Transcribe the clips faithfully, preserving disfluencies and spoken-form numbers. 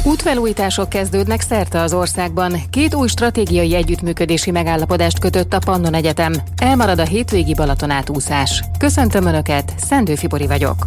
Útfelújítások kezdődnek szerte az országban. Két új stratégiai együttműködési megállapodást kötött a Pannon Egyetem. Elmarad a hétvégi Balatonátúszás. Köszöntöm Önöket, Szendő Fibori vagyok.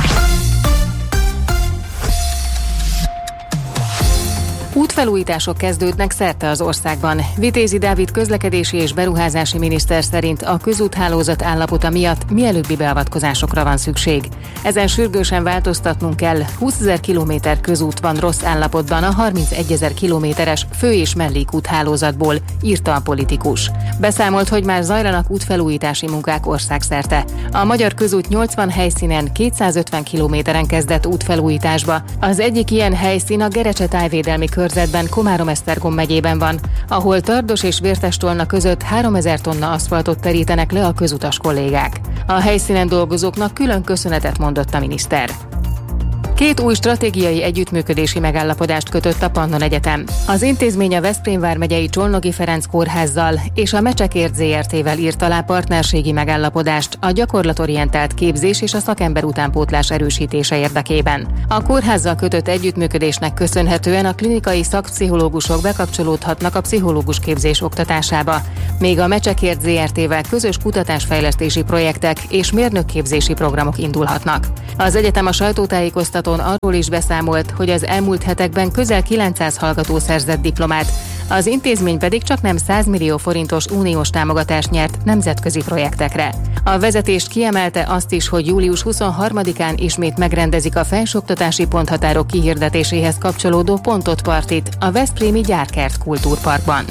Útfelújítások kezdődnek szerte az országban. Vitézi Dávid közlekedési és beruházási miniszter szerint a közúthálózat állapota miatt mielőbbi beavatkozásokra van szükség. Ezen sürgősen változtatnunk kell, húszezer kilométer közút van rossz állapotban a harmincegyezer kilométeres fő- és mellékúthálózatból, írta a politikus. Beszámolt, hogy már zajlanak útfelújítási munkák országszerte. A magyar közút nyolcvan helyszínen kétszázötven kilométeren kezdett útfelújításba. Az egyik ilyen helyszín a Gerecse tájvédelmi körzetben, Komárom-Esztergom megyében van, ahol Tardos és Vértestolna között háromezer tonna aszfaltot terítenek le a közutas kollégák. A helyszínen dolgozóknak külön köszönetet mondott a miniszter. Két új stratégiai együttműködési megállapodást kötött a Pannon Egyetem. Az intézmény a Veszprém vármegyei Csolnogi Ferenc kórházzal és a Mecsekért zé er té-vel írt alá partnerségi megállapodást a gyakorlatorientált képzés és a szakember utánpótlás erősítése érdekében. A kórházzal kötött együttműködésnek köszönhetően a klinikai szakpszichológusok bekapcsolódhatnak a pszichológus képzés oktatásába, míg a Mecsekért zé er té-vel közös kutatásfejlesztési projektek és mérnökképzési programok indulhatnak. Az egyetem a sajtótájékoztatón arról is beszámolt, hogy az elmúlt hetekben közel kilencszáz hallgató szerzett diplomát, az intézmény pedig csak nem száz millió forintos uniós támogatást nyert nemzetközi projektekre. A vezetés kiemelte azt is, hogy július huszonharmadikán ismét megrendezik a felsőoktatási ponthatárok kihirdetéséhez kapcsolódó pontot partit a veszprémi Gyárkert Kultúrparkban.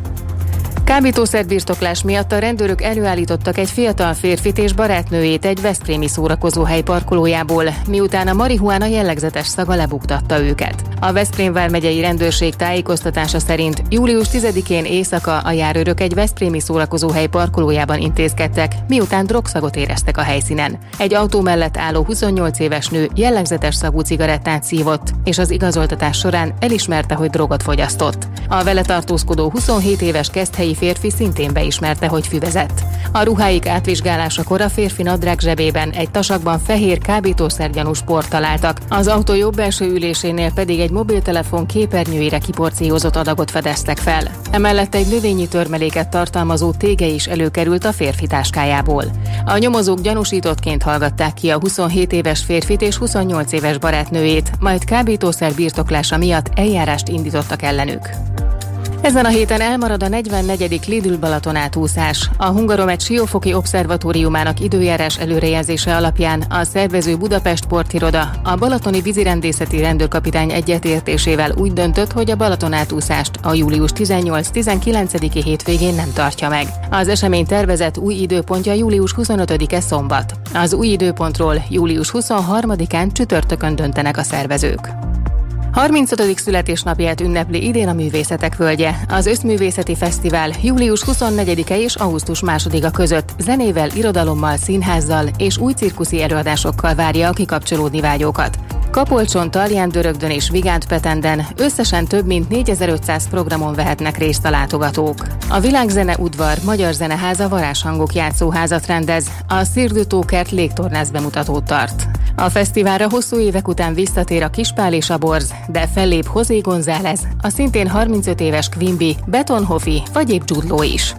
Kábítószerbirtoklás miatt a rendőrök előállítottak egy fiatal férfit és barátnőjét egy veszprémi szórakozóhely parkolójából, miután a marihuána jellegzetes szaga lebuktatta őket. A Veszprém vármegyei rendőrség tájékoztatása szerint július tizedikén éjszaka a járőrök egy veszprémi szórakozóhely parkolójában intézkedtek, miután drogszagot éreztek a helyszínen. Egy autó mellett álló huszonnyolc éves nő jellegzetes szagú cigarettát szívott, és az igazoltatás során elismerte, hogy drogot fogyasztott. A vele tartózkodó huszonhét éves keszthelyi férfi szintén beismerte, hogy füvezett. A ruháik átvizsgálásakor a férfi nadrág zsebében egy tasakban fehér kábítószergyanús port találtak, az autó jobb belső ülésénél pedig egy mobiltelefon képernyőire kiporciózott adagot fedeztek fel. Emellett egy növényi törmeléket tartalmazó tége is előkerült a férfi táskájából. A nyomozók gyanúsítottként hallgatták ki a huszonhét éves férfit és huszonnyolc éves barátnőjét, majd kábítószer birtoklása miatt eljárást indítottak ellenük. Ezen a héten elmarad a negyvennegyedik Lidl Balatonátúszás. A Hungaromed Siófoki Obszervatóriumának időjárás előrejelzése alapján a szervező Budapest Portiroda a balatoni vízirendészeti rendőrkapitány egyetértésével úgy döntött, hogy a Balatonátúszást a július tizennyolc-tizenkilencediki hétvégén nem tartja meg. Az esemény tervezett új időpontja július huszonötödike szombat. Az új időpontról július huszonharmadikán csütörtökön döntenek a szervezők. harmincötödik születésnapját ünnepli idén a Művészetek Völgye. Az Összművészeti Fesztivál július huszonnegyedike és augusztus másodika között zenével, irodalommal, színházzal és új cirkuszi előadásokkal várja a kikapcsolódni vágyókat. Kapolcson, Talján-Dörögdön és Vigánt-Petenden összesen több mint négyezer-ötszáz programon vehetnek részt a látogatók. A Világzene Udvar Magyar Zeneháza varázshangok játszóházat rendez, a Cirque du Tókert légtornász bemutatót tart. A fesztiválra hosszú évek után visszatér a Kispál és a Borz, de fellép José González, a szintén harmincöt éves Quimby, Betonhoffi vagy épp Jude Law is.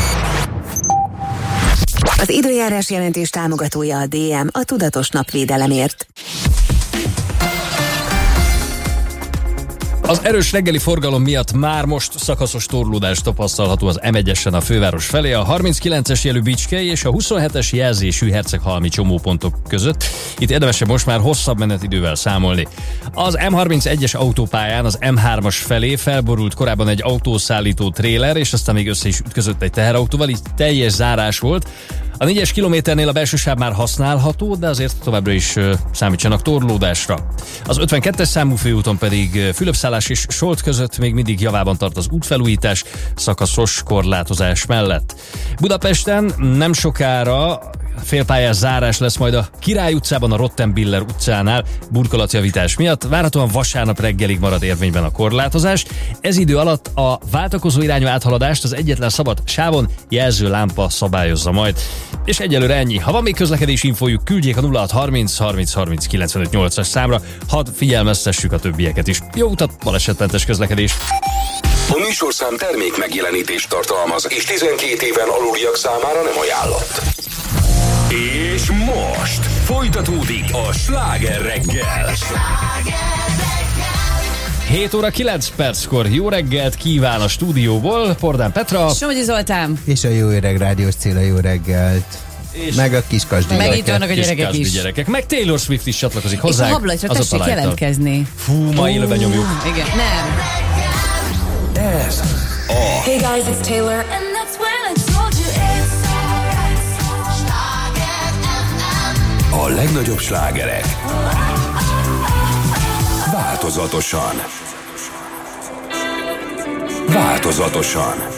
Az időjárás jelentés támogatója a dé em, a tudatos napvédelemért. Az erős reggeli forgalom miatt már most szakaszos torlódás tapasztalható az em egyesen a főváros felé, a harminckilences jelű Bicskei és a huszonhetes jelzésű Herceghalmi csomópontok között. Itt érdemesebb most már hosszabb menetidővel számolni. Az em harmincegyes autópályán az em hármas felé felborult korábban egy autószállító tréler, és aztán még össze is ütközött egy teherautóval, így teljes zárás volt. A négyes kilométernél a belső sáv már használható, de azért továbbra is uh, számítsanak torlódásra. Az ötvenkettes számú főúton pedig uh, Fülöpszállás és Solt között még mindig javában tart az útfelújítás szakaszos korlátozás mellett. Budapesten nem sokára félpályás zárás lesz majd a Király utcában, a Rottenbiller utcánál burkolatjavítás miatt. Várhatóan vasárnap reggelig marad érvényben a korlátozás. Ez idő alatt a váltakozó irányú áthaladást az egyetlen szabad sávon jelzőlámpa szabályozza majd. És egyelőre ennyi. Ha van még közlekedési infójuk, küldjék a nulla hat harminc harminc harminc kilencvenöt nyolcas számra, hadd figyelmeztessük a többieket is. Jó utat, balesetmentes közlekedés! A műsorszám termék megjelenítést tartalmaz, és tizenkét éven aluliak számára nem ajánlott. És most folytatódik a Sláger reggel. hét óra kilenc perckor jó reggelt kíván a stúdióból Pordán Petra. Somogyi Zoltán. És a jó öreg rádiós Céla, jó reggelt. És meg a kiskasdi meg gyerekek. itt vannak a gyerekek is. Gyerekek. Meg Taylor Swift is csatlakozik hozzánk. És a hablagyra tessék jelentkezni. Fú, ma élőben nyomjuk. Igen, nem. Ez a Hey guys, it's Taylor. And that's when I told you it's alright. Schlager ef em. a legnagyobb slágerek. Változatosan. Változatosan.